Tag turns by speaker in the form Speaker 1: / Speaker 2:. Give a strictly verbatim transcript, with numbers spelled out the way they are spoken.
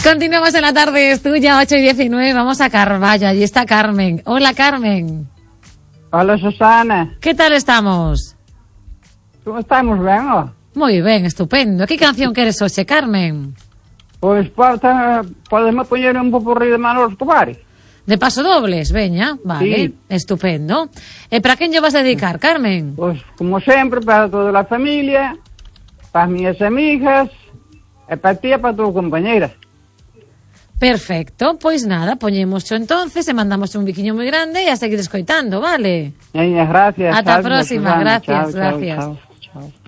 Speaker 1: Continuamos en la tarde, es tuya, ocho y diecinueve. Vamos a Carballo, allí está Carmen. Hola, Carmen.
Speaker 2: Hola, Susana.
Speaker 1: ¿Qué tal estamos?
Speaker 2: ¿Cómo estamos, ben? Oh?
Speaker 1: Moi ben, estupendo. Que canción queres hoxe, Carmen?
Speaker 2: Pois podemos poñer un popurrí de Manolo Escobar.
Speaker 1: De paso dobles, veña, vale,
Speaker 2: Sí.
Speaker 1: estupendo. E para quen lle vas a dedicar, Carmen?
Speaker 2: Pois, como sempre, para toda a familia, para as miñas amigas, e para ti e para a tua compañeira.
Speaker 1: Perfecto, pois nada, poñemos entonces e mandamos un biquiño moi grande e a seguir escoitando, vale?
Speaker 2: Veña, gracias.
Speaker 1: Ata a
Speaker 2: Gracias,
Speaker 1: próxima,
Speaker 2: Susana.
Speaker 1: gracias,
Speaker 2: Chao, chao,
Speaker 1: gracias.
Speaker 2: chao, chao.